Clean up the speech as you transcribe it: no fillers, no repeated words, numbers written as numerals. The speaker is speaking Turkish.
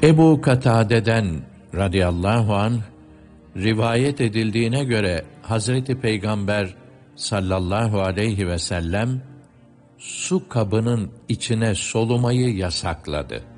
Ebu Katade'den radıyallahu anh rivayet edildiğine göre Hazreti Peygamber sallallahu aleyhi ve sellem su kabının içine solumayı yasakladı.